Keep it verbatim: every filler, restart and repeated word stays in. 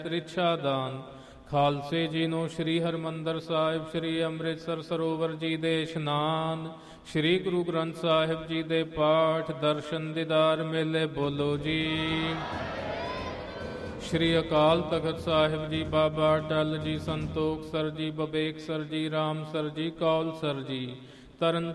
ਰਿਛਾ ਦਾਨ। ਖਾਲਸੇ ਜੀ ਨੂੰ ਸ਼੍ਰੀ ਹਰਿਮੰਦਰ ਸਾਹਿਬ, ਸ਼੍ਰੀ ਅੰਮ੍ਰਿਤਸਰ ਸਰੋਵਰ ਜੀ ਦੇ ਇਸ਼ਨਾਨ, ਸ਼੍ਰੀ ਗੁਰੂ ਗ੍ਰੰਥ ਸਾਹਿਬ ਜੀ ਦੇ ਪਾਠ, ਦਰਸ਼ਨ ਦੀਦਾਰ ਮੇਲੇ। ਬੋਲੋ ਜੀ। ਸ਼੍ਰੀ ਅਕਾਲ ਤਖਤ ਸਾਹਿਬ ਜੀ, ਬਾਬਾ ਅਟਲ ਜੀ, ਸੰਤੋਖ ਸਰ ਜੀ, ਬਬੇਕ ਸਰ ਜੀ, ਰਾਮ ਸਰ ਜੀ, ਕੌਲ ਸਰ ਜੀ, ਤਰਨ